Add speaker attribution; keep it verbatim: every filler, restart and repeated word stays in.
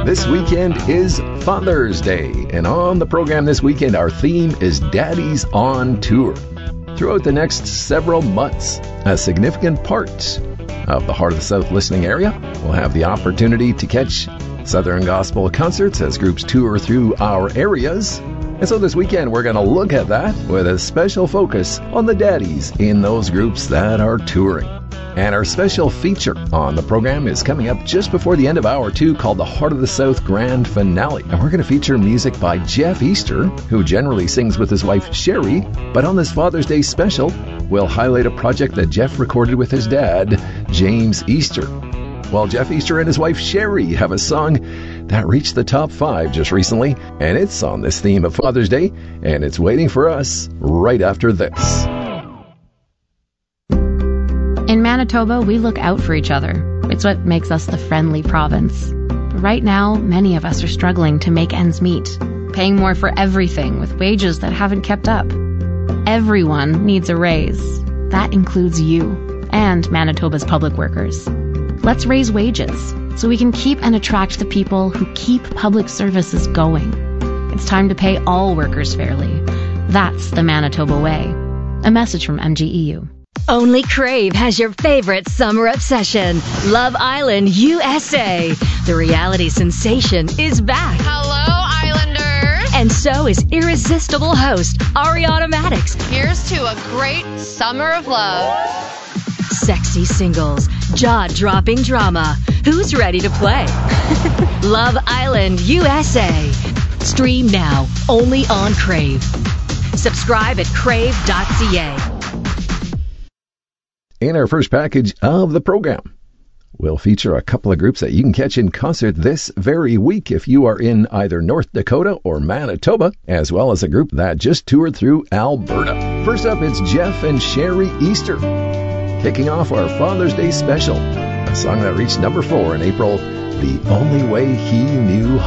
Speaker 1: This weekend is Father's Day, and on the program this weekend, our theme is Daddies on Tour. Throughout the next several months, a significant part of the Heart of the South listening area will have the opportunity to catch Southern Gospel concerts as groups tour through our areas. And so this weekend, we're going to look at that with a special focus on the daddies in those groups that are touring. And our special feature on the program is coming up just before the end of hour two, called the Heart of the South Grand Finale. And we're going to feature music by Jeff Easter, who generally sings with his wife Sherry. But on this Father's Day special, we'll highlight a project that Jeff recorded with his dad, James Easter. Well, Jeff Easter and his wife Sherry have a song that reached the top five just recently, and it's on this theme of Father's Day, and it's waiting for us right after this.
Speaker 2: In Manitoba, we look out for each other. It's what makes us the friendly province. But right now, many of us are struggling to make ends meet, paying more for everything with wages that haven't kept up. Everyone needs a raise. That includes you and Manitoba's public workers. Let's raise wages so we can keep and attract the people who keep public services going. It's time to pay all workers fairly. That's the Manitoba way. A message from M G E U.
Speaker 3: Only Crave has your favorite summer obsession, Love Island U S A. The reality sensation is back.
Speaker 4: Hello, Islanders.
Speaker 3: And so is irresistible host Ariana Maddox.
Speaker 4: Here's to a great summer of love.
Speaker 3: Sexy singles, jaw-dropping drama. Who's ready to play? Love Island U S A. Stream now, only on Crave. Subscribe at crave dot c a.
Speaker 1: In our first package of the program, we'll feature a couple of groups that you can catch in concert this very week if you are in either North Dakota or Manitoba, as well as a group that just toured through Alberta. First up, it's Jeff and Sherry Easter, kicking off our Father's Day special, a song that reached number four in April, The Only Way He Knew